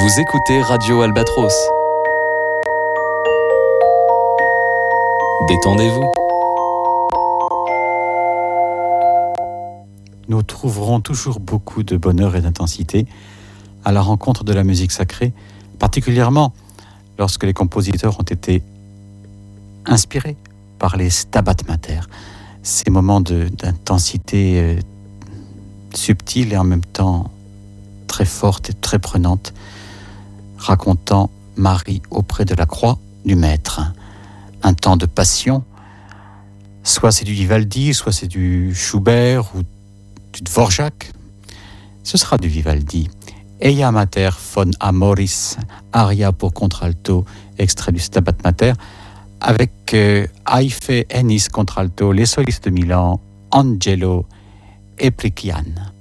Vous écoutez Radio Albatros. Détendez-vous. Nous trouverons toujours beaucoup de bonheur et d'intensité à la rencontre de la musique sacrée, particulièrement lorsque les compositeurs ont été inspirés par les Stabat Mater, ces moments d'intensité subtile et en même temps très forte et très prenante, racontant Marie auprès de la croix du Maître. Un temps de passion, soit c'est du Vivaldi, soit c'est du Schubert ou du Dvorak. Ce sera du Vivaldi. Eia Mater von Amoris, aria pour contralto, extrait du Stabat Mater, avec Aife Ennis contralto, les solistes de Milan, Angelo et Prichian.